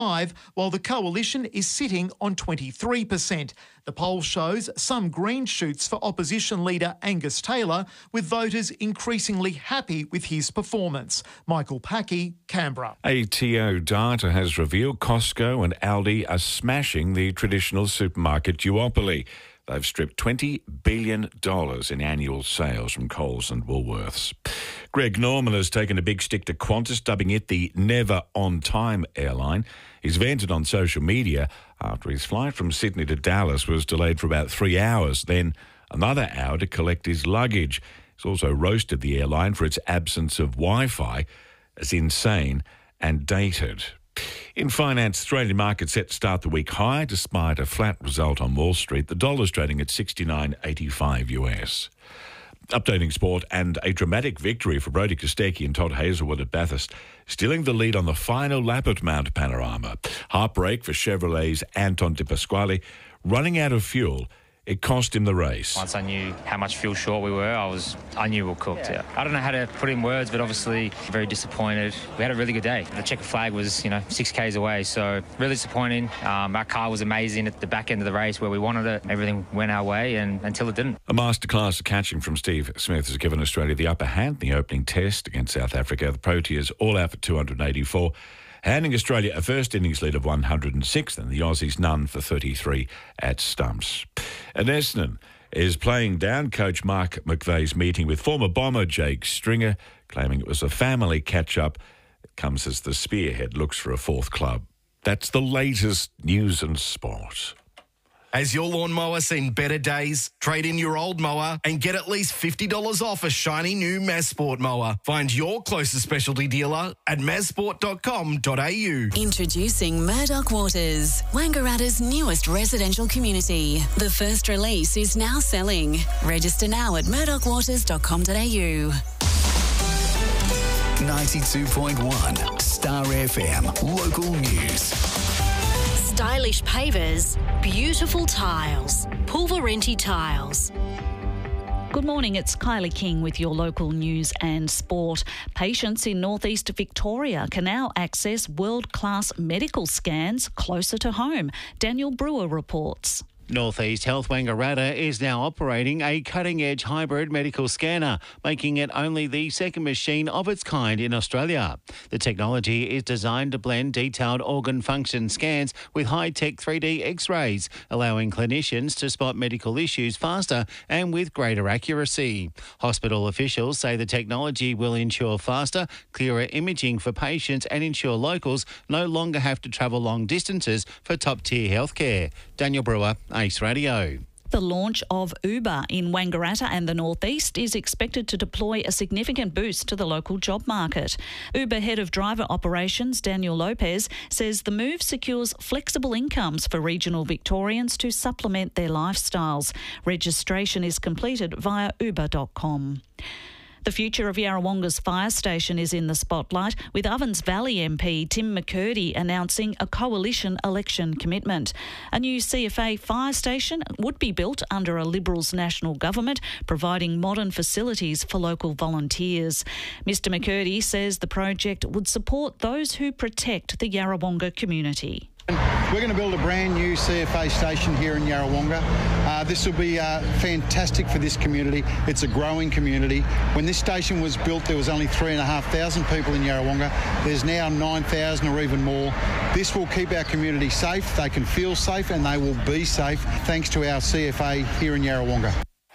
while the coalition is sitting on 23%. The poll shows some green shoots for opposition leader Angus Taylor, with voters increasingly happy with his performance. Michael Packey, Canberra. ATO data has revealed Costco and Aldi are smashing the traditional supermarket duopoly. They've stripped $20 billion in annual sales from Coles and Woolworths. Greg Norman has taken a big stick to Qantas, dubbing it the never-on-time airline. He's vented on social media after his flight from Sydney to Dallas was delayed for about 3 hours, then another hour to collect his luggage. He's also roasted the airline for its absence of Wi-Fi as insane and dated. In finance, Australian markets set to start the week high despite a flat result on Wall Street. The dollar's trading at 69.85 US. Updating sport, and a dramatic victory for Brodie Kostecki and Todd Hazelwood at Bathurst, stealing the lead on the final lap at Mount Panorama. Heartbreak for Chevrolet's Anton De Pasquale. Running out of fuel, it cost him the race. Once I knew how much fuel short we were, I knew we were cooked. Yeah. I don't know how to put in words, but obviously very disappointed. We had a really good day. The checker flag was, 6 Ks away, so really disappointing. Our car was amazing at the back end of the race where we wanted it. Everything went our way until it didn't. A masterclass of catching from Steve Smith has given Australia the upper hand in the opening test against South Africa. The Proteas all out for 284. Handing Australia a first innings lead of 106, and the Aussies none for 33 at stumps. And Essendon is playing down coach Mark McVeigh's meeting with former bomber Jake Stringer, claiming it was a family catch-up. It comes as the Spearhead looks for a fourth club. That's the latest news and sport. Has your lawnmower seen better days? Trade in your old mower and get at least $50 off a shiny new Mazsport mower. Find your closest specialty dealer at mazsport.com.au. Introducing Murdoch Waters, Wangaratta's newest residential community. The first release is now selling. Register now at murdochwaters.com.au. 92.1 Star FM Local News. Stylish pavers, beautiful tiles, Pulverenti Tiles. Good morning, it's Kylie King with your local news and sport. Patients in northeast Victoria can now access world-class medical scans closer to home. Daniel Brewer reports. Northeast Health Wangaratta is now operating a cutting-edge hybrid medical scanner, making it only the second machine of its kind in Australia. The technology is designed to blend detailed organ function scans with high-tech 3D X-rays, allowing clinicians to spot medical issues faster and with greater accuracy. Hospital officials say the technology will ensure faster, clearer imaging for patients and ensure locals no longer have to travel long distances for top-tier healthcare. Daniel Brewer, Ace Radio. The launch of Uber in Wangaratta and the northeast is expected to deploy a significant boost to the local job market. Uber Head of Driver Operations Daniel Lopez says the move secures flexible incomes for regional Victorians to supplement their lifestyles. Registration is completed via uber.com. The future of Yarrawonga's fire station is in the spotlight, with Ovens Valley MP Tim McCurdy announcing a coalition election commitment. A new CFA fire station would be built under a Liberals national government, providing modern facilities for local volunteers. Mr McCurdy says the project would support those who protect the Yarrawonga community. We're going to build a brand new CFA station here in Yarrawonga. This will be fantastic for this community. It's a growing community. When this station was built, there was only 3,500 people in Yarrawonga. There's now 9,000 or even more. This will keep our community safe. They can feel safe and they will be safe thanks to our CFA here in Yarrawonga.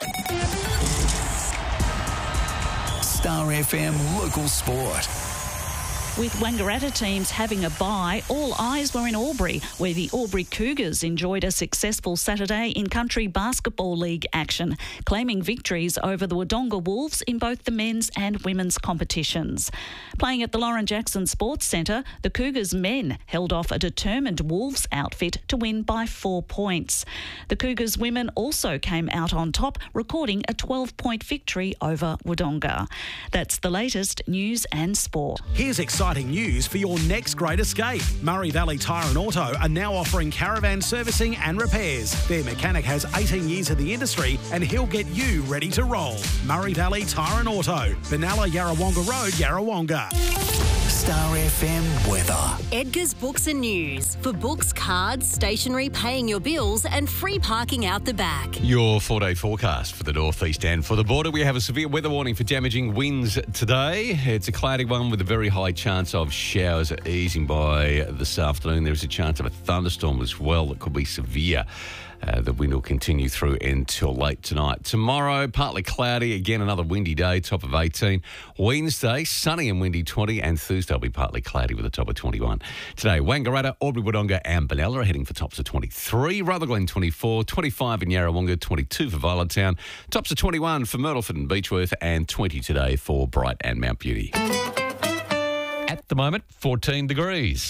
Star FM Local Sport. With Wangaratta teams having a bye, all eyes were in Albury, where the Albury Cougars enjoyed a successful Saturday in Country Basketball League action, claiming victories over the Wodonga Wolves in both the men's and women's competitions. Playing at the Lauren Jackson Sports Centre, the Cougars men held off a determined Wolves outfit to win by 4 points. The Cougars women also came out on top, recording a 12-point victory over Wodonga. That's the latest news and sport. Here's exciting news for your next great escape. Murray Valley Tyre and Auto are now offering caravan servicing and repairs. Their mechanic has 18 years in the industry and he'll get you ready to roll. Murray Valley Tyre and Auto, Benalla Yarrawonga Road, Yarrawonga. Star FM weather. Edgar's Books and News. For books, cards, stationery, paying your bills and free parking out the back. Your 4-day forecast for the northeast and for the border. We have a severe weather warning for damaging winds today. It's a cloudy one with a very high chance of showers easing by this afternoon. There's a chance of a thunderstorm as well that could be severe. The wind will continue through until late tonight. Tomorrow, partly cloudy. Again, another windy day, top of 18. Wednesday, sunny and windy, 20. And Thursday will be partly cloudy with a top of 21. Today, Wangaratta, Albury-Wodonga and Benalla are heading for tops of 23. Rutherglen, 24. 25 in Yarrawonga, 22 for Violet Town. Tops of 21 for Myrtleford and Beechworth. And 20 today for Bright and Mount Beauty. At the moment, 14 degrees.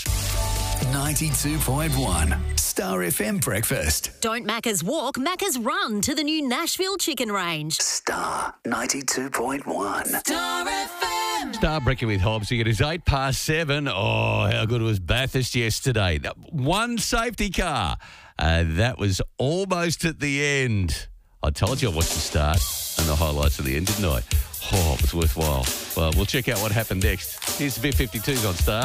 92.1 Star FM breakfast. Don't Macca's walk, Macca's run to the new Nashville chicken range. Star 92.1. Star FM. Star breaking with Hobbsy. It is 7:08. Oh, how good was Bathurst yesterday. One safety car. That was almost at the end. I told you I watched the start and the highlights at the end, didn't I? Oh, it was worthwhile. Well, we'll check out what happened next. Here's the B-52s on Star.